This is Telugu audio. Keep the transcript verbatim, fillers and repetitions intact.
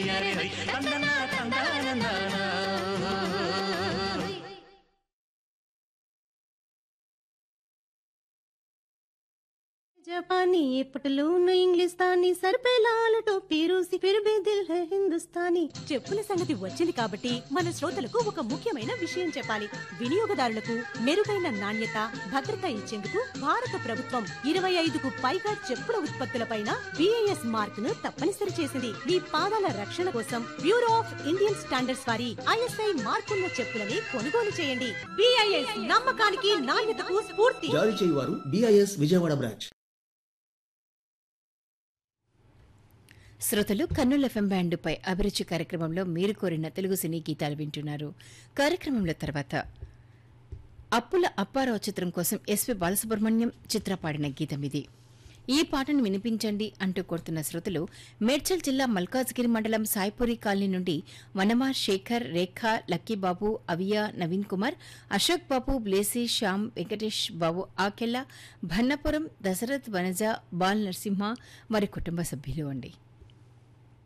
అరే హై తందనా తందనా जापानी ये पटलून इंग्लिस्तानी सर पे लाल टोपी रूसी फिर भी दिल है हिंदुस्तानी చెప్పుల సంగతి వచ్చింది కాబట్టి మన శ్రోతలకు ఒక ముఖ్యమైన విషయం చెప్పాలి. వినియోగదారులకు మెరుగైన నాణ్యత భద్రత ఇచ్చేందుకు భారత ప్రభుత్వం ఇరవై ఐదుకు పైగా చెప్పుల ఉత్పత్తులపైన బిఐఎస్ మార్క్ ను తప్పనిసరి చేసింది. మీ పాదాల రక్షణ కోసం బ్యూరో ఆఫ్ ఇండియన్ స్టాండర్డ్స్ వారి ఐఎస్ఐ మార్కున్న చెప్పులని కొనుగోలు చేయండి. బిఐఎస్ నమ్మకానికి నాణ్యతకు స్ఫూర్తి. జారీ చేయువారు బిఐఎస్ విజయవాడ బ్రాంచ్. శ్రోతలు కర్నూలు ఎఫ్ఎం బ్యాండుపై అభిరుచి కార్యక్రమంలో మీరు కోరిన తెలుగు సినీ గీతాలు వింటున్నారు. కార్యక్రమంలో తర్వాత అప్పుల అప్పారావు చిత్రం కోసం ఎస్వి బాలసుబ్రహ్మణ్యం చిత్ర పాడిన గీతం ఇది. ఈ పాటను వినిపించండి అంటూ కోరుతున్న శ్రోతలు మేడ్చల్ జిల్లా మల్కాజ్గిరి మండలం సాయిపురి కాలనీ నుండి వనమార్ శేఖర్, రేఖ, లక్కీబాబు, అవియా, నవీన్ కుమార్, అశోక్ బాబు, బ్లేసి, శ్యామ్, వెంకటేష్ బాబు, ఆకెళ్ల, భన్నపురం, దశరథ్, వనజ, బాల్ నరసింహ వారి కుటుంబ సభ్యులు అండి.